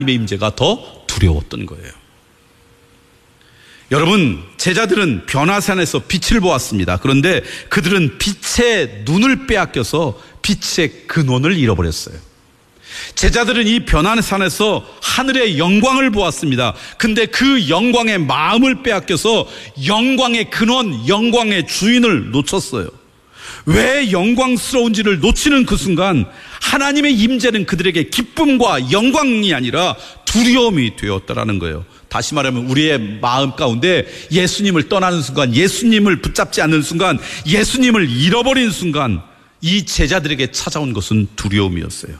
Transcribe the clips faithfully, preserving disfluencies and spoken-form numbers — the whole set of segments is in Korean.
임재가 더 두려웠던 거예요. 여러분, 제자들은 변화산에서 빛을 보았습니다. 그런데 그들은 빛의 눈을 빼앗겨서 빛의 근원을 잃어버렸어요. 제자들은 이 변화산에서 하늘의 영광을 보았습니다. 근데 그 영광의 마음을 빼앗겨서 영광의 근원, 영광의 주인을 놓쳤어요. 왜 영광스러운지를 놓치는 그 순간 하나님의 임재는 그들에게 기쁨과 영광이 아니라 두려움이 되었다라는 거예요. 다시 말하면 우리의 마음 가운데 예수님을 떠나는 순간, 예수님을 붙잡지 않는 순간, 예수님을 잃어버린 순간 이 제자들에게 찾아온 것은 두려움이었어요.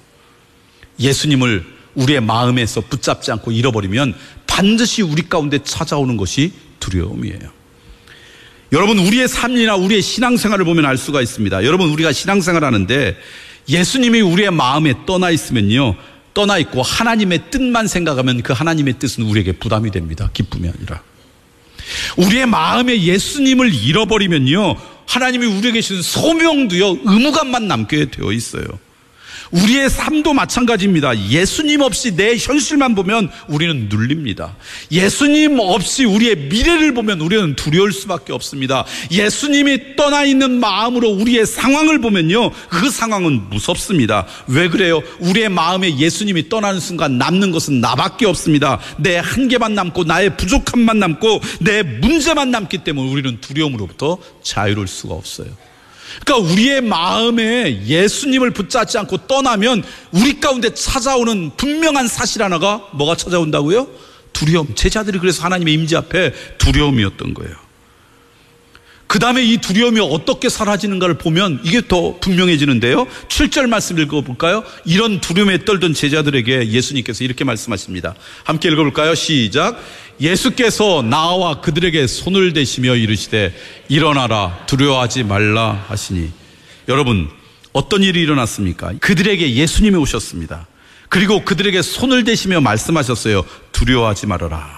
예수님을 우리의 마음에서 붙잡지 않고 잃어버리면 반드시 우리 가운데 찾아오는 것이 두려움이에요. 여러분, 우리의 삶이나 우리의 신앙생활을 보면 알 수가 있습니다. 여러분, 우리가 신앙생활 하는데 예수님이 우리의 마음에 떠나 있으면요, 떠나 있고 하나님의 뜻만 생각하면 그 하나님의 뜻은 우리에게 부담이 됩니다. 기쁨이 아니라. 우리의 마음에 예수님을 잃어버리면요, 하나님이 우리에게 주신 소명도요, 의무감만 남게 되어 있어요. 우리의 삶도 마찬가지입니다. 예수님 없이 내 현실만 보면 우리는 눌립니다. 예수님 없이 우리의 미래를 보면 우리는 두려울 수밖에 없습니다. 예수님이 떠나 있는 마음으로 우리의 상황을 보면요, 그 상황은 무섭습니다. 왜 그래요? 우리의 마음에 예수님이 떠나는 순간 남는 것은 나밖에 없습니다. 내 한계만 남고 나의 부족함만 남고 내 문제만 남기 때문에 우리는 두려움으로부터 자유로울 수가 없어요. 그러니까 우리의 마음에 예수님을 붙잡지 않고 떠나면 우리 가운데 찾아오는 분명한 사실 하나가 뭐가 찾아온다고요? 두려움. 제자들이 그래서 하나님의 임재 앞에 두려움이었던 거예요. 그 다음에 이 두려움이 어떻게 사라지는가를 보면 이게 더 분명해지는데요. 칠 절 말씀 읽어볼까요? 이런 두려움에 떨던 제자들에게 예수님께서 이렇게 말씀하십니다. 함께 읽어볼까요? 시작. 예수께서 나와 그들에게 손을 대시며 이르시되 일어나라, 두려워하지 말라 하시니. 여러분, 어떤 일이 일어났습니까? 그들에게 예수님이 오셨습니다. 그리고 그들에게 손을 대시며 말씀하셨어요. 두려워하지 말아라.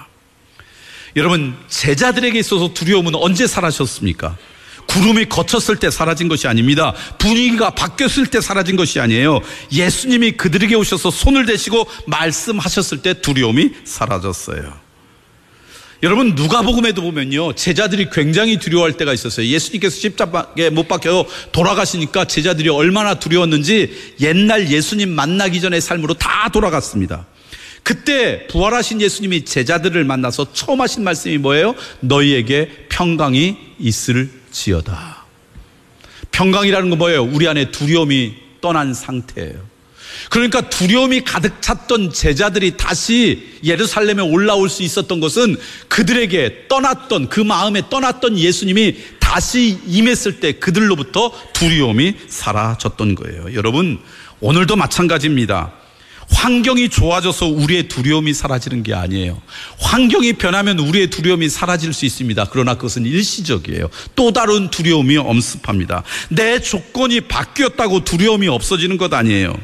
여러분, 제자들에게 있어서 두려움은 언제 사라졌습니까? 구름이 걷혔을 때 사라진 것이 아닙니다. 분위기가 바뀌었을 때 사라진 것이 아니에요. 예수님이 그들에게 오셔서 손을 대시고 말씀하셨을 때 두려움이 사라졌어요. 여러분, 누가복음에도 보면요, 제자들이 굉장히 두려워할 때가 있었어요. 예수님께서 십자가에 못 박혀 돌아가시니까 제자들이 얼마나 두려웠는지 옛날 예수님 만나기 전의 삶으로 다 돌아갔습니다. 그때 부활하신 예수님이 제자들을 만나서 처음 하신 말씀이 뭐예요? 너희에게 평강이 있을지어다. 평강이라는 건 뭐예요? 우리 안에 두려움이 떠난 상태예요. 그러니까 두려움이 가득 찼던 제자들이 다시 예루살렘에 올라올 수 있었던 것은 그들에게 떠났던, 그 마음에 떠났던 예수님이 다시 임했을 때 그들로부터 두려움이 사라졌던 거예요. 여러분, 오늘도 마찬가지입니다. 환경이 좋아져서 우리의 두려움이 사라지는 게 아니에요. 환경이 변하면 우리의 두려움이 사라질 수 있습니다. 그러나 그것은 일시적이에요. 또 다른 두려움이 엄습합니다. 내 조건이 바뀌었다고 두려움이 없어지는 것 아니에요.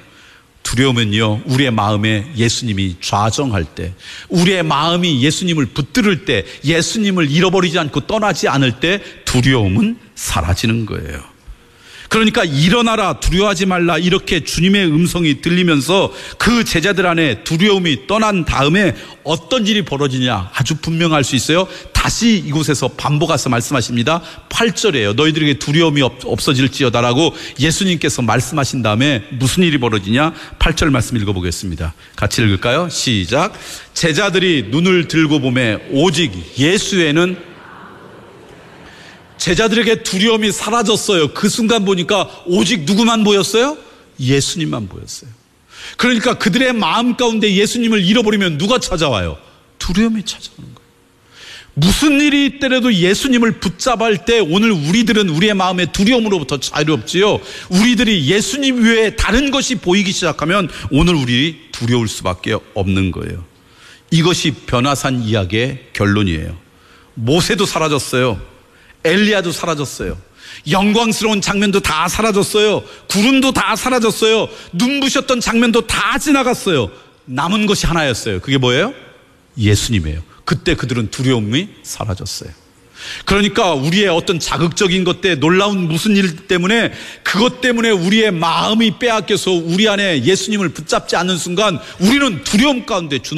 두려움은요, 우리의 마음에 예수님이 좌정할 때, 우리의 마음이 예수님을 붙들을 때, 예수님을 잃어버리지 않고 떠나지 않을 때 두려움은 사라지는 거예요. 그러니까 일어나라, 두려워하지 말라, 이렇게 주님의 음성이 들리면서 그 제자들 안에 두려움이 떠난 다음에 어떤 일이 벌어지냐 아주 분명할 수 있어요. 다시 이곳에서 반복해서 말씀하십니다. 팔 절이에요. 너희들에게 두려움이 없어질지어다라고 예수님께서 말씀하신 다음에 무슨 일이 벌어지냐? 팔 절 말씀 읽어보겠습니다. 같이 읽을까요? 시작. 제자들이 눈을 들고 보매 오직 예수에는, 제자들에게 두려움이 사라졌어요. 그 순간 보니까 오직 누구만 보였어요? 예수님만 보였어요. 그러니까 그들의 마음 가운데 예수님을 잃어버리면 누가 찾아와요? 두려움이 찾아오는 거예요. 무슨 일이 있더라도 예수님을 붙잡을 때 오늘 우리들은 우리의 마음의 두려움으로부터 자유롭지요. 우리들이 예수님 외에 다른 것이 보이기 시작하면 오늘 우리 두려울 수밖에 없는 거예요. 이것이 변화산 이야기의 결론이에요. 모세도 사라졌어요. 엘리야도 사라졌어요. 영광스러운 장면도 다 사라졌어요. 구름도 다 사라졌어요. 눈부셨던 장면도 다 지나갔어요. 남은 것이 하나였어요. 그게 뭐예요? 예수님이에요. 그때 그들은 두려움이 사라졌어요. 그러니까 우리의 어떤 자극적인 것 때 놀라운 무슨 일 때문에 그것 때문에 우리의 마음이 빼앗겨서 우리 안에 예수님을 붙잡지 않는 순간 우리는 두려움 가운데 주는